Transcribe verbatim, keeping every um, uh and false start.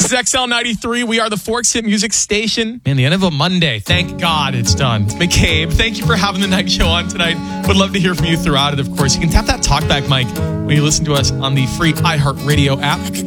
This is X L ninety-three. We are the Forks Hit Music Station. Man, the end of a Monday. Thank God it's done. McCabe, thank you for having the night show on tonight. Would love to hear from you throughout it, of course. You can tap that talkback mic when you listen to us on the free iHeartRadio app.